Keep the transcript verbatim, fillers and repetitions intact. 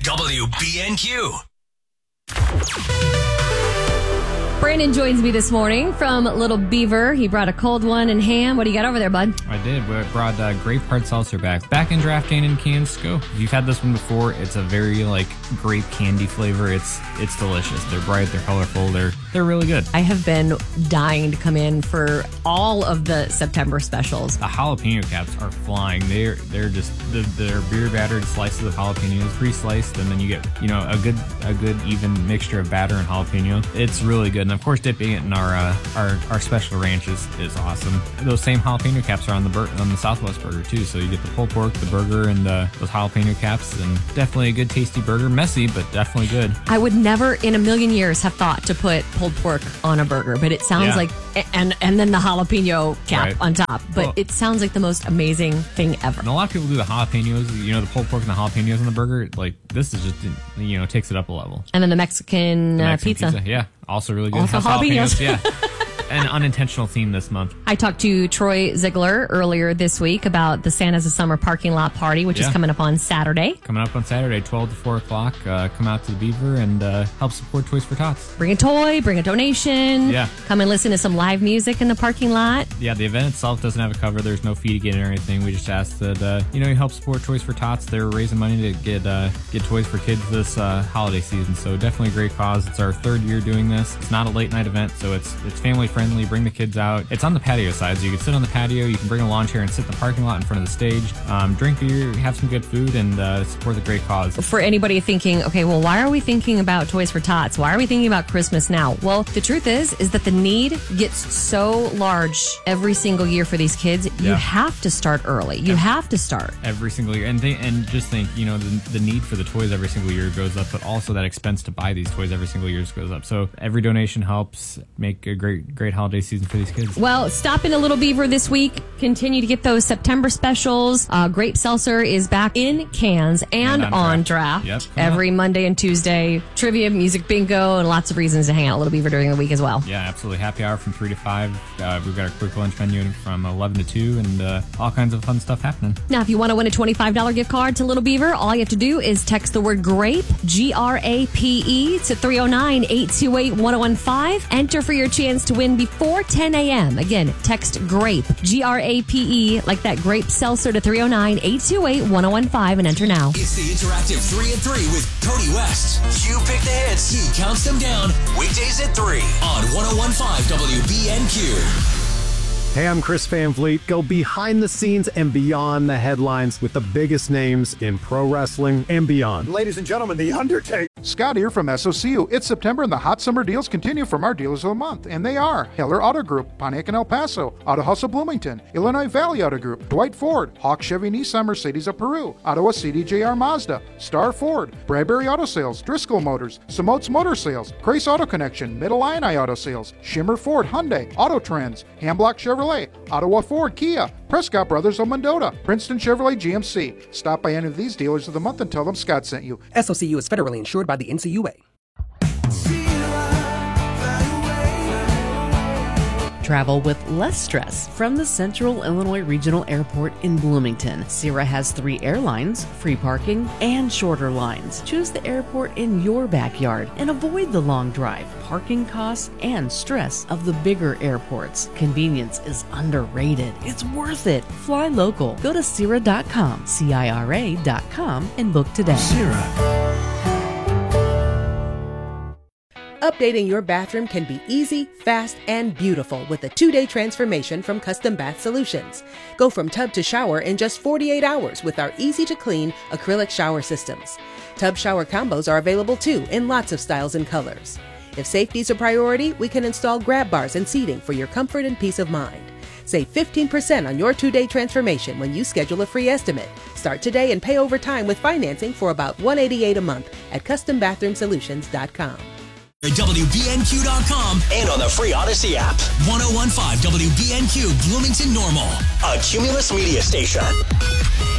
W B N Q. Brandon joins me this morning from Little Beaver. He brought a cold one and ham. What do you got over there, bud? I did. We brought uh, grape hard seltzer back. Back in draft can in cans. Go. If you've had this one before, it's a very like grape candy flavor. It's it's delicious. They're bright. They're colorful. They're they're really good. I have been dying to come in for all of the September specials. The jalapeno caps are flying. They're they're just the, they're beer battered slices of jalapenos, pre-sliced, and then you get you know a good a good even mixture of batter and jalapeno. It's really good. And of course, dipping it in our uh, our our special ranch is, is awesome. Those same jalapeno caps are on the bur- on the Southwest burger too. So you get the pulled pork, the burger, and uh, those jalapeno caps, and definitely a good, tasty burger. Messy, but definitely good. I would never in a million years have thought to put pulled pork on a burger, but it sounds Yeah. like and and then the jalapeno cap Right. on top. But Well- it sounds like the most amazing thing ever. And a lot of people do the jalapenos, you know, the pulled pork and the jalapenos on the burger. Like this is just, you know, takes it up a level. And then the Mexican, The uh, Mexican pizza. yeah, also really good. Also Has jalapenos. yeah. An unintentional theme this month. I talked to Troy Ziegler earlier this week about the Santa's a Summer Parking Lot Party, which Yeah. is coming up on Saturday. Coming up on Saturday, twelve to four o'clock. Uh, come out to the Beaver and uh, help support Toys for Tots. Bring a toy, bring a donation. Yeah. Come and listen to some live music in the parking lot. Yeah, the event itself doesn't have a cover. There's no fee to get in or anything. We just ask that uh, you know you help support Toys for Tots. They're raising money to get uh, get toys for kids this uh, holiday season. So definitely a great cause. It's our third year doing this. It's not a late night event, so it's it's family friendly. Bring the kids out. It's on the patio side, so you can sit on the patio. You can bring a lawn chair and sit in the parking lot in front of the stage. Um, drink beer, have some good food, and uh, support the great cause. For anybody thinking, okay, well, why are we thinking about Toys for Tots? Why are we thinking about Christmas now? Well, the truth is, is that the need gets so large every single year for these kids. You Yeah. have to start early. You have to start. Every single year, and they, and just think, you know, the, the need for the toys every single year goes up, but also that expense to buy these toys every single year goes up. So every donation helps make a great great holiday season for these kids. Well, stop in a Little Beaver this week. Continue to get those September specials. Uh, Grape Seltzer is back in cans and, And on on draft. draft, Yep, come every Monday and Tuesday. Trivia, music bingo, and lots of reasons to hang out at Little Beaver during the week as well. Yeah, absolutely. Happy hour from three to five. Uh, we've got our quick lunch menu from eleven to two, and uh, all kinds of fun stuff happening. Now, if you want to win a twenty-five dollars gift card to Little Beaver, all you have to do is text the word GRAPE, G R A P E, to three oh nine, eight two eight, one oh one five. Enter for your chance to win before ten a.m. Again, text GRAPE, G R A P E, like that grape seltzer to three oh nine, eight two eight, one oh one five and enter now. It's the interactive three at three with Cody West. You pick the hits, he counts them down. Weekdays at three on one oh one five W B N Q. Hey, I'm Chris Van Vliet. Go behind the scenes and beyond the headlines with the biggest names in pro wrestling and beyond. Ladies and gentlemen, The Undertaker. Scott here from S O C U. It's September and the hot summer deals continue from our dealers of the month. And they are Heller Auto Group, Pontiac and El Paso, Auto House of Bloomington, Illinois Valley Auto Group, Dwight Ford, Hawk Chevy Nissan Mercedes of Peru, Ottawa C D J R Mazda, Star Ford, Bradbury Auto Sales, Driscoll Motors, Samotes Motor Sales, Crace Auto Connection, Mid-Illini Auto Sales, Shimmer Ford, Hyundai, Auto Trends, Hamblock Chevrolet, Ottawa Ford, Kia, Prescott Brothers of Mendota, Princeton Chevrolet G M C. Stop by any of these dealers of the month and tell them Scott sent you. S O C U is federally insured by the N C U A. Travel with less stress from the Central Illinois Regional Airport in Bloomington. Sierra has three airlines, free parking, and shorter lines. Choose the airport in your backyard and avoid the long drive, parking costs, and stress of the bigger airports. Convenience is underrated. It's worth it. Fly local. Go to Sierra dot com, C I R A dot com, and book today. Sierra. Updating your bathroom can be easy, fast, and beautiful with a two-day transformation from Custom Bath Solutions. Go from tub to shower in just forty-eight hours with our easy-to-clean acrylic shower systems. Tub shower combos are available too in lots of styles and colors. If safety is a priority, we can install grab bars and seating for your comfort and peace of mind. Save fifteen percent on your two-day transformation when you schedule a free estimate. Start today and pay over time with financing for about one hundred eighty-eight dollars a month at custom bathroom solutions dot com. At W B N Q dot com and on the free Odyssey app. ten fifteen W B N Q Bloomington Normal, a Cumulus media station.